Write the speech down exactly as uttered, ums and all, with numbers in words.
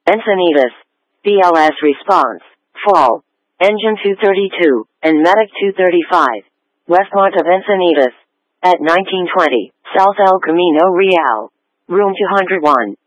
Encinitas, B L S Response, Fall, Engine two thirty-two, and Medic two thirty-five, Westmont of Encinitas, at nineteen twenty, South El Camino Real, Room two oh one.